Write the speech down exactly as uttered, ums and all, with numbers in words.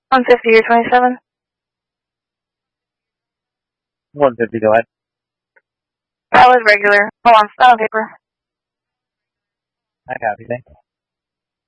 one fifty or twenty-seven? one fifty, go ahead. That was regular. Hold on, spell on paper. I copy, thanks.